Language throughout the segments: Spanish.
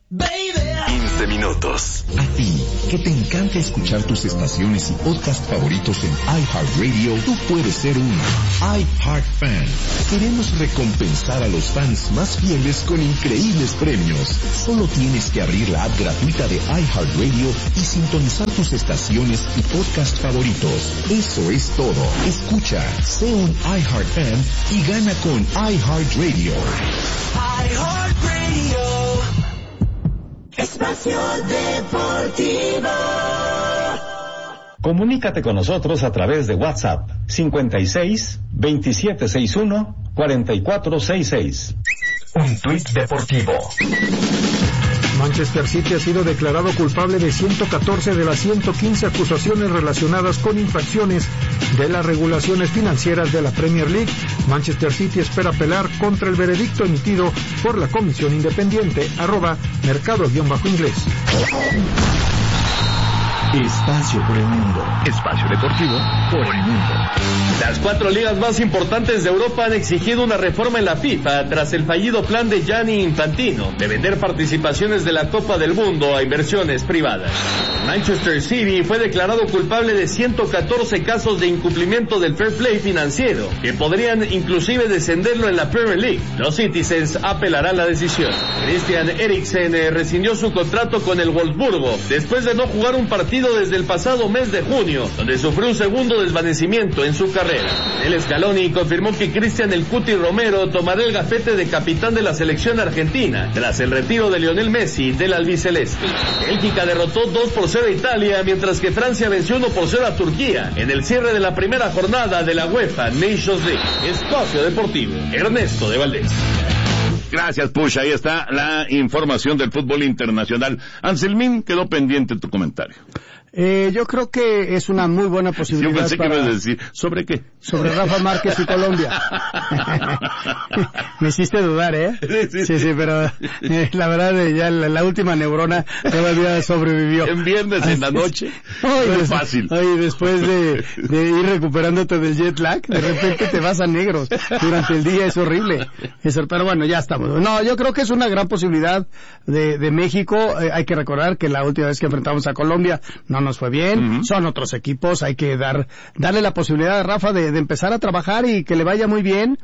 15 minutos. A ti, que te encanta escuchar tus estaciones y podcast favoritos en iHeartRadio, tú puedes ser un iHeartFan. Queremos recompensar a los fans más fieles con increíbles premios. Solo tienes que abrir la app gratuita de iHeartRadio y sintonizar tus estaciones y podcast favoritos. Eso es todo. Escucha, sé un iHeartFan y gana con iHeartRadio. iHeartRadio. Espacio Deportivo. Comunícate con nosotros a través de WhatsApp 56 2761 4466. Un tuit deportivo. Manchester City ha sido declarado culpable de 114 de las 115 acusaciones relacionadas con infracciones de las regulaciones financieras de la Premier League. Manchester City espera apelar contra el veredicto emitido por la comisión independiente, @mercado_inglés. Espacio por el mundo. Espacio deportivo por el mundo. Las 4 ligas más importantes de Europa han exigido una reforma en la FIFA tras el fallido plan de Gianni Infantino de vender participaciones de la Copa del Mundo a inversiones privadas. Manchester City fue declarado culpable de 114 casos de incumplimiento del fair play financiero, que podrían inclusive descenderlo en la Premier League. Los Citizens apelarán la decisión. Christian Eriksen rescindió su contrato con el Wolfsburgo después de no jugar un partido desde el pasado mes de junio, donde sufrió un segundo desvanecimiento en su carrera. El Scaloni confirmó que Cristian El Cuti Romero tomará el gafete de capitán de la selección argentina tras el retiro de Lionel Messi del albiceleste. Bélgica derrotó 2-0 a Italia, mientras que Francia venció 1-0 a Turquía en el cierre de la primera jornada de la UEFA Nations League. Espacio Deportivo, Ernesto de Valdés. Gracias, Push. Ahí está la información del fútbol internacional. Anselmín, quedó pendiente tu comentario. Yo creo que es una muy buena posibilidad. Yo pensé que ibas a decir, ¿sobre qué? Sobre Rafa Márquez y Colombia. Me hiciste dudar, ¿eh? Sí, pero la verdad, ya la última neurona todavía sobrevivió. En viernes en la noche, no es fácil. Oye, después de ir recuperándote del jet lag, de repente te vas a negros durante el día, es horrible. Pero bueno, ya estamos. No, yo creo que es una gran posibilidad de México. Hay que recordar que la última vez que enfrentamos a Colombia no nos fue bien, son otros equipos, hay que darle la posibilidad a Rafa de empezar a trabajar y que le vaya muy bien,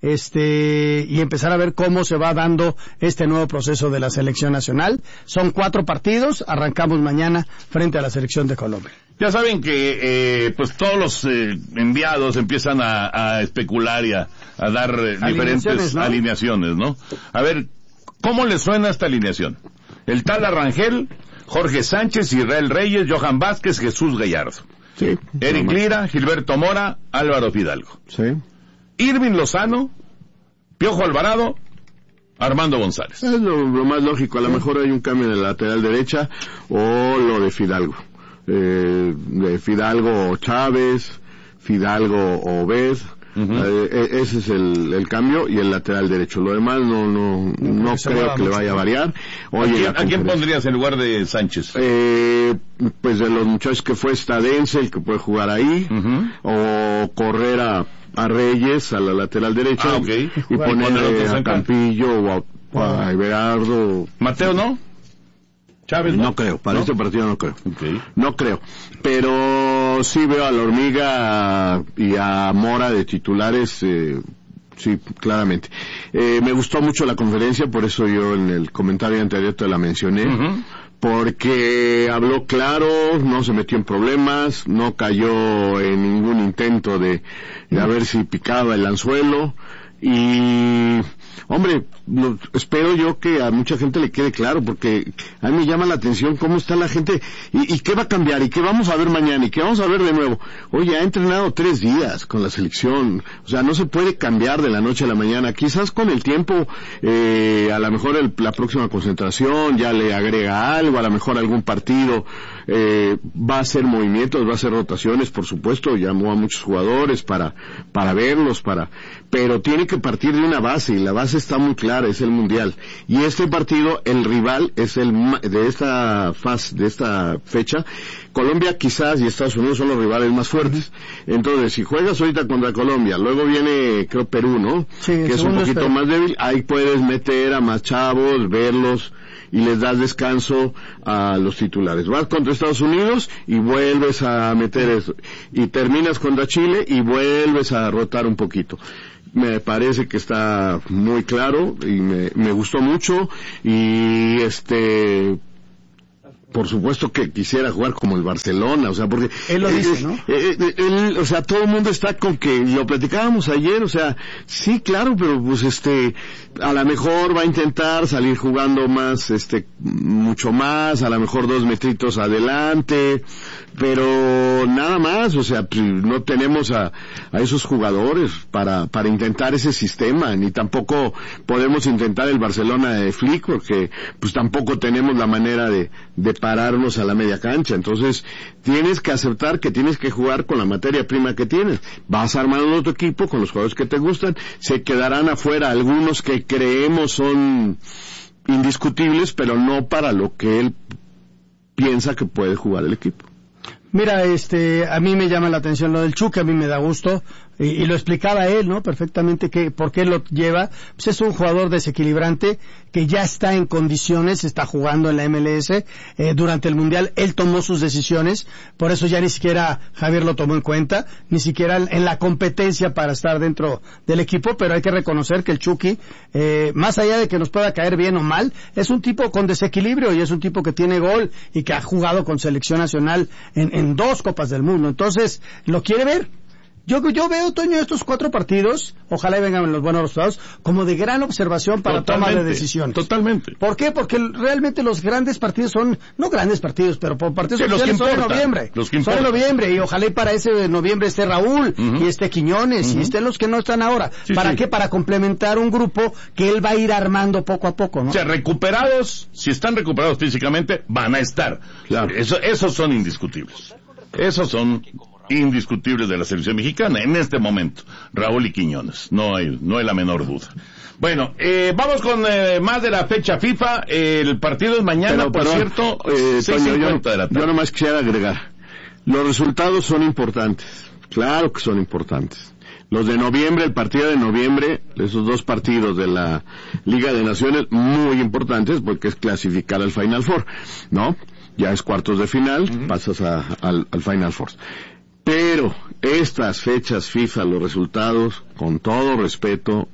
y empezar a ver cómo se va dando este nuevo proceso de la selección nacional. Son 4 partidos, arrancamos mañana frente a la selección de Colombia. Ya saben que pues todos los enviados empiezan a especular y a dar diferentes alineaciones, ¿no? A ver, ¿cómo les suena esta alineación? El tal Arrangel, Jorge Sánchez, Israel Reyes, Johan Vázquez, Jesús Gallardo. Sí. Eric Lira, Gilberto Mora, Álvaro Fidalgo. Sí. Irving Lozano, Piojo Alvarado, Armando González. Es lo más lógico. A lo mejor hay un cambio en la lateral derecha o lo de Fidalgo. De Fidalgo Chávez, Fidalgo Obed. Ese es el cambio, y el lateral derecho. Lo demás no creo que le vaya a variar. Oye, ¿A quién pondrías en lugar de Sánchez? Pues de los muchachos que fue, está Denzel, que puede jugar ahí, o correr a Reyes a la lateral derecha, y poner a Campillo o a Everardo. Mateo, ¿no? Chávez, no creo, para este partido no creo. No creo, pero sí veo a la Hormiga y a Mora de titulares, sí, claramente. Me gustó mucho la conferencia, por eso yo en el comentario anterior te la mencioné, porque habló claro, no se metió en problemas, no cayó en ningún intento de a ver si picaba el anzuelo. Y, hombre, espero yo que a mucha gente le quede claro, porque a mí me llama la atención cómo está la gente, y qué va a cambiar, y qué vamos a ver mañana, y qué vamos a ver de nuevo. Oye, ha entrenado 3 días con la selección, o sea, no se puede cambiar de la noche a la mañana. Quizás con el tiempo, a lo mejor la próxima concentración ya le agrega algo, a lo mejor algún partido va a hacer movimientos, va a hacer rotaciones, por supuesto, llamó a muchos jugadores para verlos, pero tiene que partir de una base, y la base está muy clara, es el Mundial. Y este partido, el rival es de esta fecha. Colombia quizás y Estados Unidos son los rivales más fuertes. Entonces, si juegas ahorita contra Colombia, luego viene, creo, Perú, ¿no? Sí, que es un poquito más débil, ahí puedes meter a más chavos, verlos, y les das descanso a los titulares. Vas contra Estados Unidos y vuelves a meter eso, y terminas contra Chile y vuelves a rotar un poquito. Me parece que está muy claro y me gustó mucho, y por supuesto que quisiera jugar como el Barcelona, o sea, porque él lo dice, ¿no? O sea, todo el mundo está con que lo platicábamos ayer, o sea, sí, claro, pero pues a lo mejor va a intentar salir jugando más, mucho más, a lo mejor 2 metritos adelante, pero nada más, o sea, no tenemos a esos jugadores para intentar ese sistema, ni tampoco podemos intentar el Barcelona de Flick, porque pues tampoco tenemos la manera de pararnos a la media cancha. Entonces tienes que aceptar que tienes que jugar con la materia prima que tienes. Vas armando otro equipo con los jugadores que te gustan, se quedarán afuera algunos que creemos son indiscutibles, pero no para lo que él piensa que puede jugar el equipo. Mira, a mí me llama la atención lo del Chucky, a mí me da gusto, y lo explicaba él, ¿no? Perfectamente por qué lo lleva. Pues es un jugador desequilibrante que ya está en condiciones, está jugando en la MLS, durante el Mundial él tomó sus decisiones, por eso ya ni siquiera Javier lo tomó en cuenta, ni siquiera en la competencia para estar dentro del equipo, pero hay que reconocer que el Chucky, más allá de que nos pueda caer bien o mal, es un tipo con desequilibrio y es un tipo que tiene gol y que ha jugado con selección nacional en 2 Copas del Mundo. Entonces, lo quiere ver. Yo veo, Toño, estos 4 partidos, ojalá y vengan los buenos resultados, como de gran observación para toma de decisiones. Totalmente. ¿Por qué? Porque realmente los grandes partidos son, no grandes partidos, pero por partidos oficiales son en noviembre. Son en noviembre, y ojalá y para ese de noviembre esté Raúl, y esté Quiñones, y estén los que no están ahora. Sí, ¿para qué? Para complementar un grupo que él va a ir armando poco a poco, ¿no? O sea, recuperados, si están recuperados físicamente, van a estar. Claro. Esos son indiscutibles. Esos son indiscutibles de la selección mexicana en este momento, Raúl y Quiñones, no hay la menor duda. Bueno, vamos con más de la fecha FIFA. El partido es mañana, cierto, 6:50 de la tarde. Yo nomás quisiera agregar, los resultados son importantes, claro que son importantes. Los de noviembre, el partido de noviembre, esos 2 partidos de la Liga de Naciones, muy importantes porque es clasificar al Final Four, ¿no? Ya es cuartos de final, pasas al Final Four. Pero estas fechas FIFA, los resultados, con todo respeto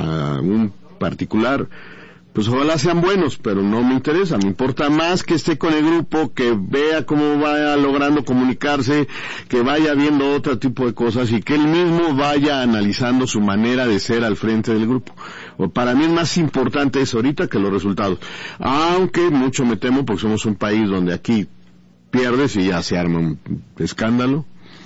a un particular, pues ojalá sean buenos, pero no me interesa. Me importa más que esté con el grupo, que vea cómo vaya logrando comunicarse, que vaya viendo otro tipo de cosas y que él mismo vaya analizando su manera de ser al frente del grupo. Para mí es más importante eso ahorita que los resultados. Aunque mucho me temo porque somos un país donde aquí pierdes y ya se arma un escándalo.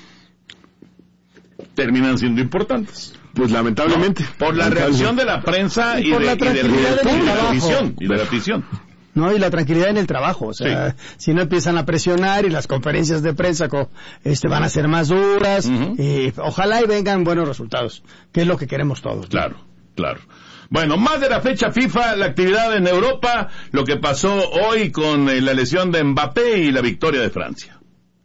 Terminan siendo importantes. Pues lamentablemente. No, por la reacción de la prensa y de la afición. No, y la tranquilidad en el trabajo, o sea, si no empiezan a presionar y las conferencias de prensa van a ser más duras, y ojalá y vengan buenos resultados, que es lo que queremos todos. Claro. Bueno, más de la fecha FIFA, la actividad en Europa, lo que pasó hoy con la lesión de Mbappé y la victoria de Francia.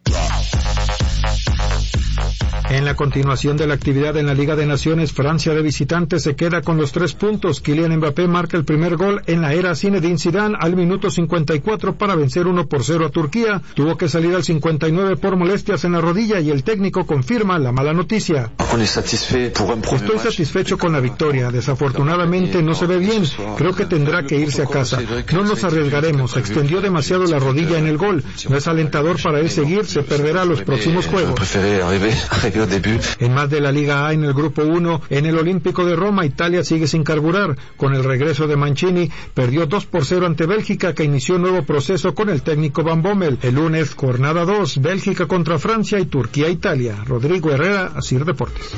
En la continuación de la actividad en la Liga de Naciones, Francia de visitante se queda con los 3 puntos. Kylian Mbappé marca el primer gol en la era Zinedine Zidane al minuto 54 para vencer 1-0 a Turquía. Tuvo que salir al 59 por molestias en la rodilla y el técnico confirma la mala noticia. Estoy satisfecho con la victoria. Desafortunadamente no se ve bien. Creo que tendrá que irse a casa. No nos arriesgaremos. Extendió demasiado la rodilla en el gol. No es alentador para él seguir. Se perderá los próximos juegos. En más de la Liga A, en el Grupo 1, en el Olímpico de Roma, Italia sigue sin carburar. Con el regreso de Mancini, perdió 2-0 ante Bélgica, que inició un nuevo proceso con el técnico Van Bommel. El lunes, jornada 2, Bélgica contra Francia y Turquía-Italia. Rodrigo Herrera, Asir Deportes.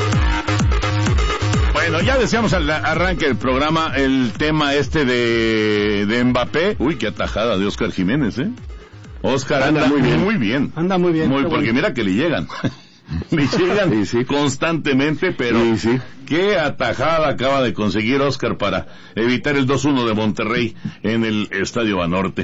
Bueno, ya decíamos al arranque del programa el tema de Mbappé. Uy, qué atajada de Óscar Jiménez, Óscar anda muy bien. Anda muy bien. Porque mira que le llegan. Le llegan constantemente, pero qué atajada acaba de conseguir Óscar para evitar el 2-1 de Monterrey en el Estadio Banorte.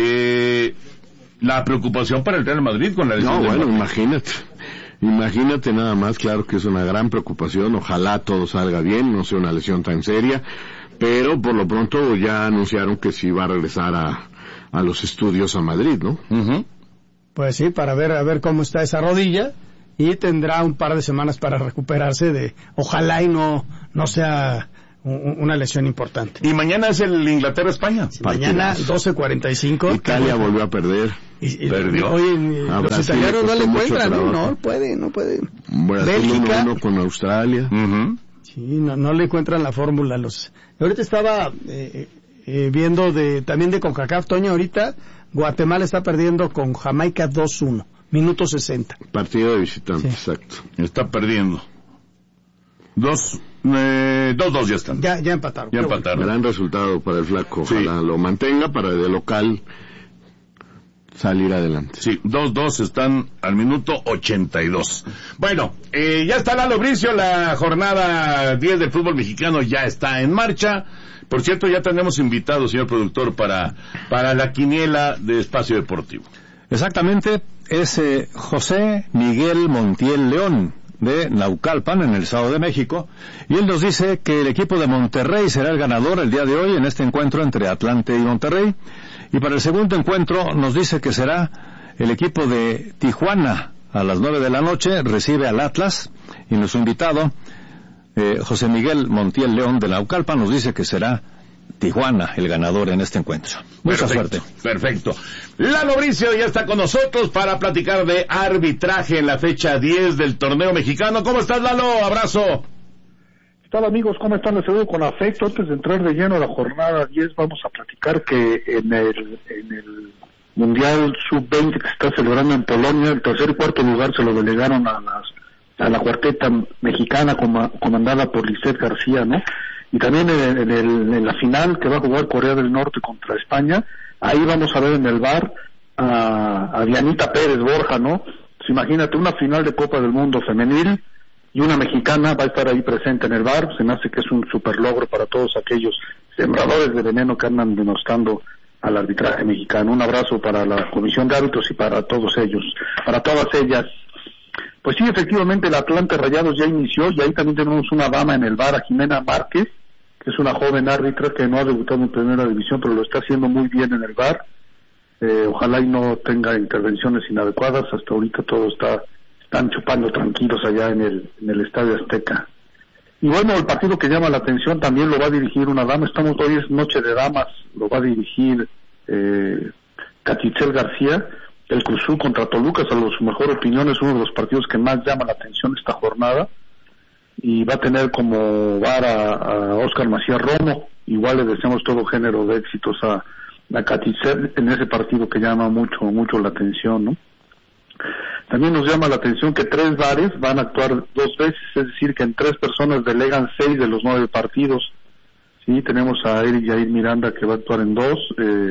La preocupación para el Real Madrid con la lesión de Mbappé. Imagínate nada más, claro que es una gran preocupación, ojalá todo salga bien, no sea una lesión tan seria, pero por lo pronto ya anunciaron que sí va a regresar a los estudios a Madrid, ¿no? Uh-huh. Pues sí, para ver cómo está esa rodilla, y tendrá un par de semanas para recuperarse ojalá y no sea una lesión importante. Y mañana es el Inglaterra-España. Sí, mañana 12:45. Italia volvió a perder. Perdió. Oye, los italianos no le encuentran, no puede. Bélgica 1-1 con Australia. Uh-huh. Sí, no le encuentran la fórmula. Ahorita estaba viendo también de CONCACAF, Toño, ahorita Guatemala está perdiendo con Jamaica 2-1, minuto 60. Partido de visitante, sí. Exacto. Está perdiendo. 2-2 ya están. Ya empataron. Ya empataron. Gran resultado para el Flaco. Ojalá lo mantenga para de local salir adelante. Sí, 2-2 están al minuto 82. Bueno, ya está Lalo Bricio, la jornada 10 del fútbol mexicano ya está en marcha. Por cierto, ya tenemos invitado, señor productor, para la quiniela de Espacio Deportivo. Exactamente, es José Miguel Montiel León, de Naucalpan, en el Estado de México, y él nos dice que el equipo de Monterrey será el ganador el día de hoy en este encuentro entre Atlante y Monterrey, y para el segundo encuentro nos dice que será el equipo de Tijuana a las 9 de la noche, recibe al Atlas, y nuestro invitado, José Miguel Montiel León de Naucalpan, nos dice que será Tijuana el ganador en este encuentro. Mucha suerte. Perfecto. Lalo Bricio ya está con nosotros para platicar de arbitraje en la fecha 10 del torneo mexicano. ¿Cómo estás, Lalo? Abrazo. ¿Qué tal, amigos? ¿Cómo están? Les saludo con afecto. Antes de entrar de lleno a la jornada 10, vamos a platicar que en el Mundial Sub-20 que se está celebrando en Polonia, el tercer y cuarto lugar se lo delegaron a la cuarteta mexicana comandada por Lisset García, ¿no? Y también en la final que va a jugar Corea del Norte contra España, ahí vamos a ver en el VAR a Dianita Pérez Borja, ¿no? Pues imagínate, una final de Copa del Mundo femenil y una mexicana va a estar ahí presente en el VAR. Se me hace que es un super logro para todos aquellos sembradores de veneno que andan denostando al arbitraje mexicano. Un abrazo para la Comisión de Árbitros y para todos ellos, para todas ellas. Pues sí, efectivamente el Atlante Rayados ya inició, y ahí también tenemos una dama en el VAR, a Jimena Márquez, que es una joven árbitra que no ha debutado en primera división, pero lo está haciendo muy bien en el VAR. Ojalá y no tenga intervenciones inadecuadas. Hasta ahorita todos están chupando tranquilos allá en el Estadio Azteca. Y bueno, el partido que llama la atención también lo va a dirigir una dama. Hoy es Noche de Damas, lo va a dirigir Catitzel García. El Cruz Azul contra Toluca, a su mejor opinión, es uno de los partidos que más llama la atención esta jornada, y va a tener como VAR a Óscar Macías Romo. Igual le deseamos todo género de éxitos a Catitzel en ese partido que llama mucho la atención, ¿no? También nos llama la atención que 3 VARes van a actuar 2 veces, es decir, que en 3 personas delegan 6 de los 9 partidos. Sí, tenemos a Eric Jair Miranda que va a actuar en 2,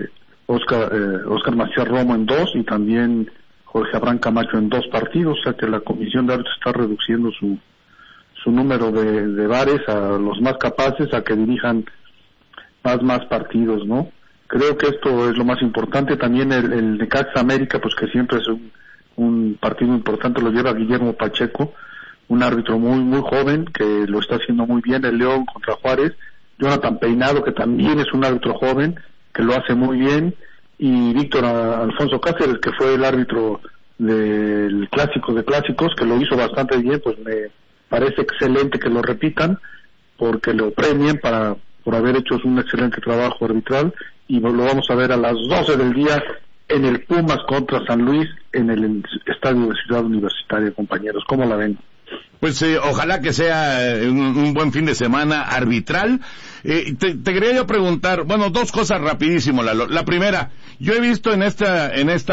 Óscar Macías Romo en 2, y también Jorge Abraham Camacho en 2 partidos. O sea que la Comisión de Árbitros está reduciendo su número de VARes a los más capaces, a que dirijan más partidos, ¿no? Creo que esto es lo más importante. También el Necaxa América, pues que siempre es un partido importante, lo lleva Guillermo Pacheco, un árbitro muy joven que lo está haciendo muy bien. El León contra Juárez, Jonathan Peinado, que también es un árbitro joven que lo hace muy bien, y Víctor Alfonso Cáceres, que fue el árbitro del Clásico de Clásicos, que lo hizo bastante bien. Pues me parece excelente que lo repitan, porque lo premien por haber hecho un excelente trabajo arbitral, y lo vamos a ver a las 12 del día en el Pumas contra San Luis, en el Estadio de Ciudad Universitaria, compañeros. ¿Cómo la ven? Pues ojalá que sea un buen fin de semana arbitral. Te quería yo preguntar, bueno, 2 cosas rapidísimo, Lalo. La primera, yo he visto en estas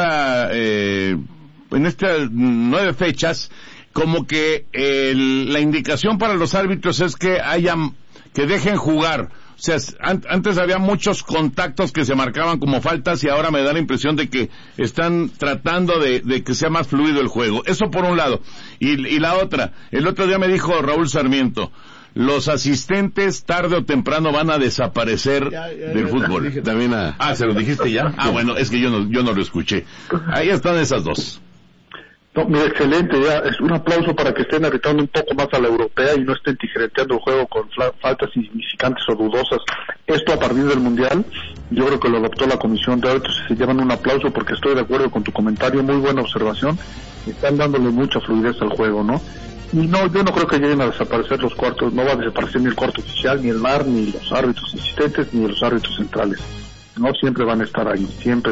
9 fechas como que la indicación para los árbitros es que dejen jugar. O sea, antes había muchos contactos que se marcaban como faltas, y ahora me da la impresión de que están tratando de que sea más fluido el juego. Eso por un lado. Y la otra, el otro día me dijo Raúl Sarmiento, los asistentes tarde o temprano van a desaparecer del fútbol. También ¿se lo dijiste ya? Bueno, es que yo no lo escuché. Ahí están esas 2. No, mira, excelente, ya es un aplauso para que estén arbitrando un poco más a la europea y no estén tijereteando el juego con faltas insignificantes o dudosas. Esto a partir del Mundial, yo creo que lo adoptó la Comisión de Árbitros y se llevan un aplauso porque estoy de acuerdo con tu comentario, muy buena observación, están dándole mucha fluidez al juego, ¿no? Y no, yo no creo que lleguen a desaparecer los cuartos, no va a desaparecer ni el cuarto oficial, ni el VAR, ni los árbitros asistentes, ni los árbitros centrales. No, siempre van a estar ahí, siempre.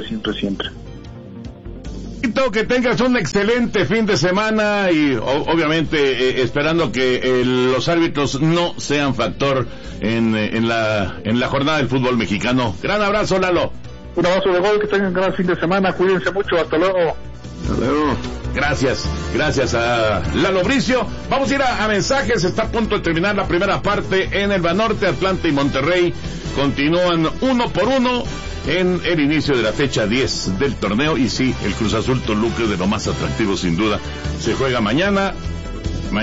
Que tengas un excelente fin de semana y obviamente esperando que los árbitros no sean factor en la jornada del fútbol mexicano. Gran abrazo, Lalo. Un abrazo de gol, que tengan un gran fin de semana, cuídense mucho, hasta luego. Gracias a Lalo Bricio. Vamos a ir a mensajes, está a punto de terminar la primera parte en el Banorte. Atlanta y Monterrey continúan 1-1 en el inicio de la fecha 10 del torneo. Y sí, el Cruz Azul Toluca es de lo más atractivo sin duda. Se juega mañana